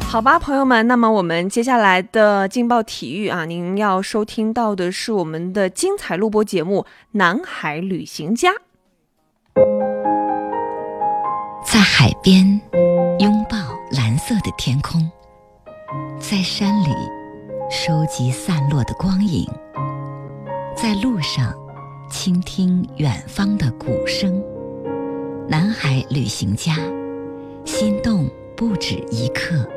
好吧，朋友们，那么我们接下来的劲爆体育啊，您要收听到的是我们的精彩录播节目《南海旅行家》。 在海边拥抱蓝色的天空，在山里收集散落的光影，在路上倾听远方的鼓声。南海旅行家，心动不止一刻。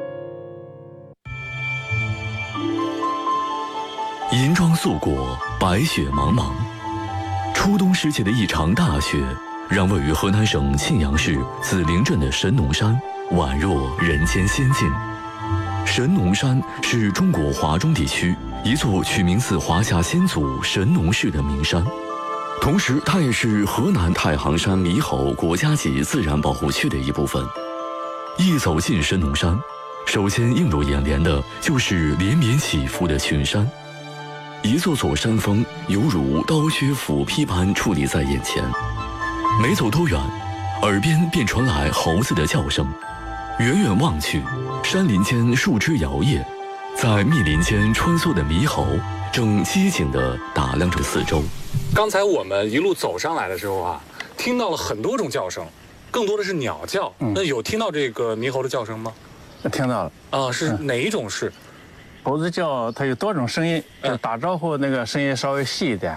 银装素裹，白雪茫茫。初冬时节的一场大雪，让位于河南省沁阳市子陵镇的神农山宛若人间仙境。神农山是中国华中地区一座取名自华夏先祖神农氏的名山，同时它也是河南太行山猕猴国家级自然保护区的一部分。一走进神农山，首先映入眼帘的就是连绵起伏的群山，一座座山峰犹如刀削斧劈般矗立在眼前。没走多远，耳边便传来猴子的叫声。远远望去，山林间树枝摇曳，在密林间穿梭的猕猴正机警地打量着四周。 刚才我们一路走上来的时候啊，听到了很多种叫声，更多的是鸟叫。那有听到这个猕猴的叫声吗？ 听到了啊，是哪一种是？ 猴子叫它有多种声音，就打招呼那个声音稍微细一点，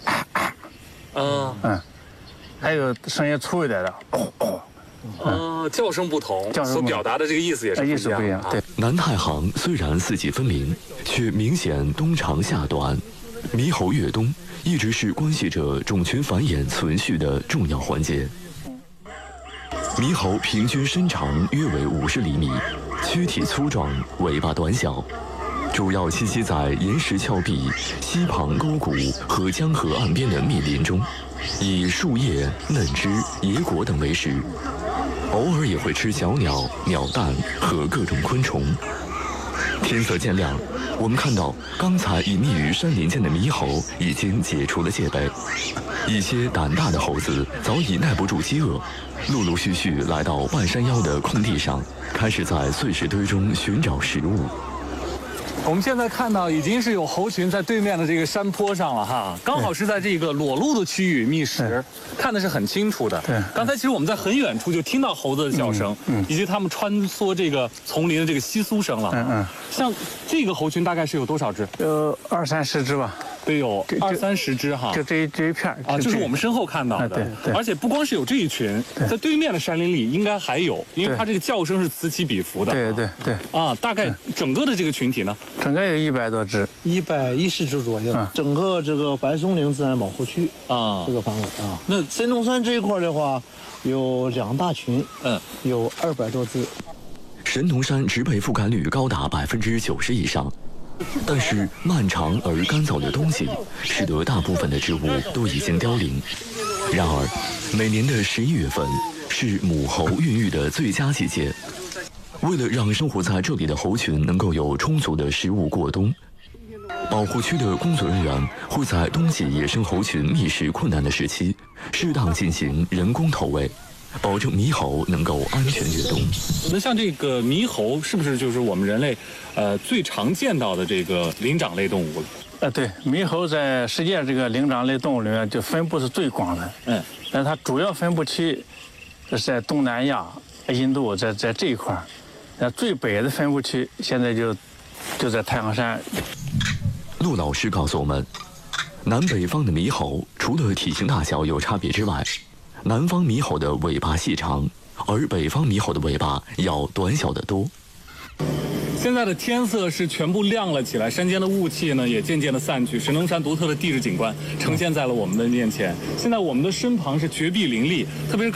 还有声音粗一点的， 叫声不同，所表达的这个意思也是意思不一样。对， 南太行虽然四季分明，却明显冬长夏短。猕猴越冬一直是关系着种群繁衍存续的重要环节。猕猴平均身长约为50厘米，躯体粗壮，尾巴短小，主要栖息在岩石峭壁、溪旁沟谷和江河岸边的密林中，以树叶、嫩枝、野果等为食，偶尔也会吃小鸟、鸟蛋和各种昆虫。天色渐亮，我们看到刚才隐匿于山林间的猕猴已经解除了戒备，一些胆大的猴子早已耐不住饥饿，陆陆续续来到半山腰的空地上，开始在碎石堆中寻找食物。 我们现在看到已经是有猴群在对面的这个山坡上了哈，刚好是在这个裸露的区域觅食，看的是很清楚的。 对， 刚才其实我们在很远处就听到猴子的叫声，以及它们穿梭这个丛林的这个窸窣声了。像这个猴群大概是有多少只？ 有20-30只吧。 得有20-30只哈， 就这一片啊，就是我们身后看到的。 对， 而且不光是有这一群，在对面的山林里应该还有，因为它这个叫声是此起彼伏的。 对。 啊，大概整个的这个群体呢， 整个有100多只 ，110只左右。整个这个白松林自然保护区啊，这个范围啊。那神农山这一块的话，有2大群，有200多只。 神农山植被覆盖率高达90%以上。但是漫长而干燥的冬季，使得大部分的植物都已经凋零。然而，每年的11月份是母猴孕育的最佳季节。为了让生活在这里的猴群能够有充足的食物过冬，保护区的工作人员会在冬季野生猴群觅食困难的时期，适当进行人工投喂，保证猕猴能够安全越冬。 那像这个猕猴是不是就是我们人类最常见到的这个灵长类动物了？ 对，猕猴在世界这个灵长类动物里面就分布是最广的。但它主要分布区是在东南亚、印度，在这一块。最北的分布区现在就在太行山。 陆老师告诉我们，南北方的猕猴除了体型大小有差别之外，南方猕猴的尾巴细长，而北方猕猴的尾巴要短小得多。 现在的天色是全部亮了起来，山间的雾气呢也渐渐的散去，神农山独特的地质景观呈现在了我们的面前。现在我们的身旁是绝壁林立，特别是